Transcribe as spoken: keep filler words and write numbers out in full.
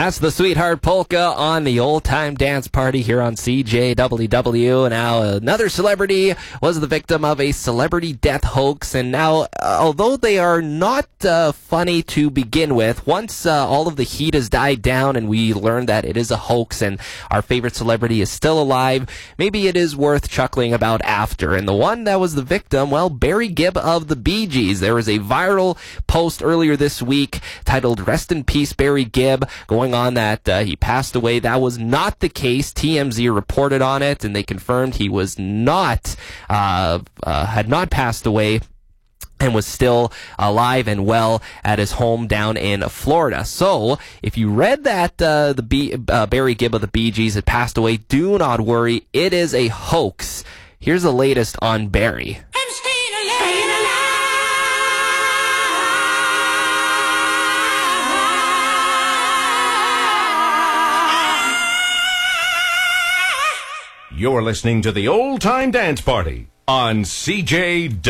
That's the Sweetheart Polka on the Old Time Dance Party here on C J W W. Now, another celebrity was the victim of a celebrity death hoax, and now, uh, although they are not uh, funny to begin with, once uh, all of the heat has died down and we learned that it is a hoax and our favorite celebrity is still alive, maybe it is worth chuckling about after. And the one that was the victim, well, Barry Gibb of the Bee Gees. There was a viral post earlier this week titled "Rest in Peace, Barry Gibb," going on that uh, he passed away. That was not the case. T M Z reported on it, and they confirmed he was not, uh, uh, had not passed away, and was still alive and well at his home down in Florida. So, if you read that uh, the B- uh, Barry Gibb of the Bee Gees had passed away, do not worry. It is a hoax. Here's the latest on Barry. You're listening to the Old Time Dance Party on C J W.